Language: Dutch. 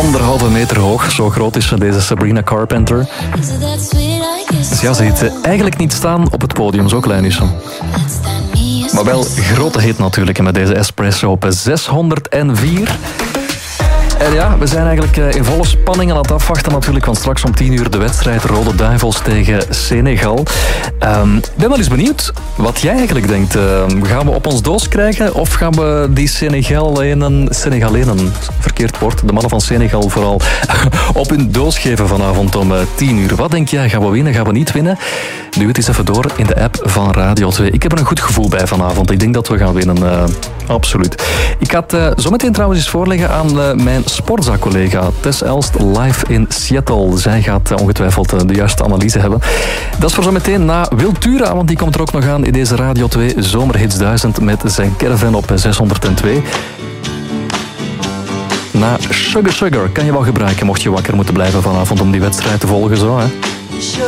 1,5 meter hoog. Zo groot is deze Sabrina Carpenter. Dus ja, ze ziet eigenlijk niet staan op het podium. Zo klein is ze. Maar wel grote hit natuurlijk met deze Espresso op 604. En ja, we zijn eigenlijk in volle spanning aan het afwachten natuurlijk, want straks om 10:00 de wedstrijd Rode Duivels tegen Senegal. Ik ben wel eens benieuwd wat jij eigenlijk denkt. Gaan we op ons doos krijgen of gaan we die Senegalenen, verkeerd woord, de mannen van Senegal vooral, op hun doos geven vanavond om 10:00? Wat denk jij? Gaan we winnen? Gaan we niet winnen? Duw het eens even door in de app van Radio 2. Ik heb er een goed gevoel bij vanavond. Ik denk dat we gaan winnen. Absoluut. Ik ga het zometeen trouwens eens voorleggen aan mijn Sportza-collega Tess Elst live in Seattle. Zij gaat ongetwijfeld de juiste analyse hebben. Dat is voor zometeen na Wiltura, want die komt er ook nog aan in deze Radio 2 Zomerhits 1000 met zijn caravan op 602. Na Sugar Sugar kan je wel gebruiken mocht je wakker moeten blijven vanavond om die wedstrijd te volgen. Zo, hè?